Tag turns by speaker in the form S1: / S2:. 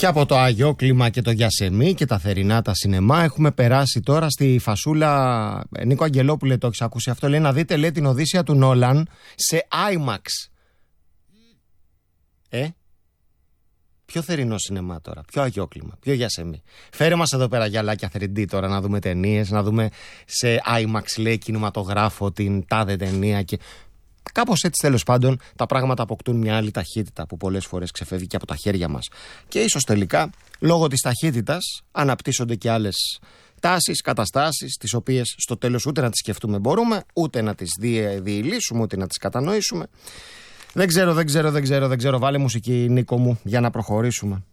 S1: Και από το Αγιόκλημα και το Γιασεμί και τα θερινά τα σινεμά έχουμε περάσει τώρα στη φασούλα. Νίκο Αγγελόπουλε, το έχεις ακούσει αυτό? Λέει να δείτε, λέει, την Οδύσσεια του Νόλαν σε IMAX. Ποιο θερινό σινεμά τώρα, ποιο Αγιόκλημα, ποιο Γιασεμί? Φέρε μας εδώ πέρα γυαλάκια 3D τώρα να δούμε ταινίες, να δούμε σε IMAX, λέει, κινηματογράφο την τάδε ταινία και... Κάπως έτσι, τέλος πάντων, τα πράγματα αποκτούν μια άλλη ταχύτητα που πολλές φορές ξεφεύγει και από τα χέρια μας. Και ίσως τελικά, λόγω της ταχύτητας, αναπτύσσονται και άλλες τάσεις, καταστάσεις, τις οποίες στο τέλος ούτε να τις σκεφτούμε μπορούμε, ούτε να τις διηλύσουμε, ούτε να τις κατανοήσουμε. Δεν ξέρω. Βάλε μουσική, Νίκο μου, για να προχωρήσουμε.